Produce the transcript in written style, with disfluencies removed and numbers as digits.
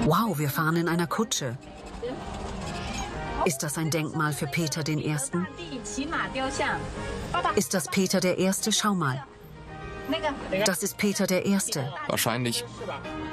Wow, wir fahren in einer Kutsche. Ist das ein Denkmal für Peter I.? Ist das Peter der Erste? Schau mal. Das ist Peter der Erste. Wahrscheinlich.